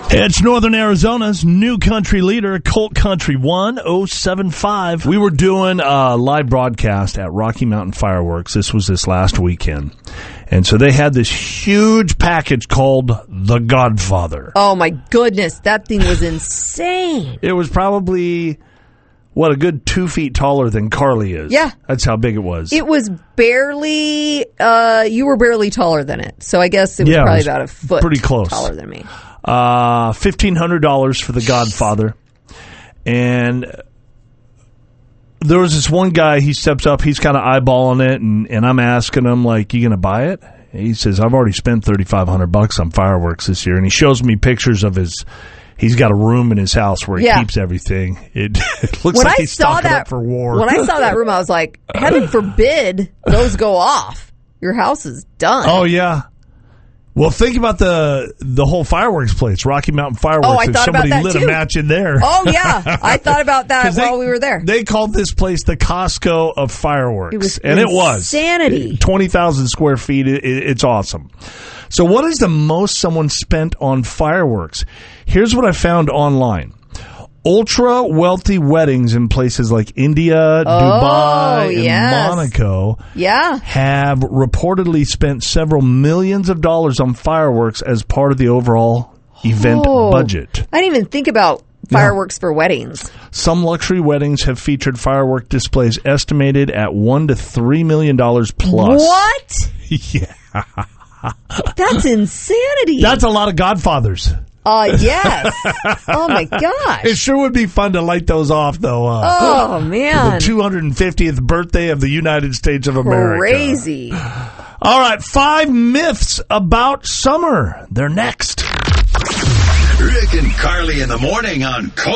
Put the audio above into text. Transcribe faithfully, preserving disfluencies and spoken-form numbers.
It's Northern Arizona's new country leader, Colt Country one oh seven five. We were doing a live broadcast at Rocky Mountain Fireworks. This was this last weekend. And so they had this huge package called The Godfather. Oh, my goodness. That thing was insane. It was probably, what, a good two feet taller than Carly is. Yeah. That's how big it was. It was barely, uh, you were barely taller than it. So I guess it was yeah, probably it was about a foot pretty close. taller than me. Uh, fifteen hundred dollars for The Godfather. And there was this one guy, he steps up, he's kind of eyeballing it, and, and I'm asking him, like, you going to buy it? He says, I've already spent thirty-five hundred bucks on fireworks this year. And he shows me pictures of his, he's got a room in his house where he yeah. keeps everything. It, it looks when like I he's saw stocking that, up for war. When I saw that room, I was like, heaven forbid those go off. Your house is done. Oh, yeah. Well, think about the the whole fireworks place, Rocky Mountain Fireworks. Oh, I if thought somebody about that lit too. a match in there. Oh, yeah. I thought about that they, while we were there. They called this place the Costco of fireworks. It was and insanity. it was. Insanity. twenty thousand square feet. It, it, it's awesome. So what is the most someone spent on fireworks? Here's what I found online. Ultra wealthy weddings in places like India, oh, Dubai, and yes. Monaco yeah. have reportedly spent several millions of dollars on fireworks as part of the overall event oh, budget. I didn't even think about fireworks yeah. for weddings. Some luxury weddings have featured firework displays estimated at one to three million dollars plus. What? yeah, that's insanity. That's a lot of Godfathers. Uh, yes. Oh, my gosh. It sure would be fun to light those off, though. Uh, oh, man. The two hundred fiftieth birthday of the United States of America. Crazy. All right, five myths about summer. They're next. Rick and Carly in the morning on Colt.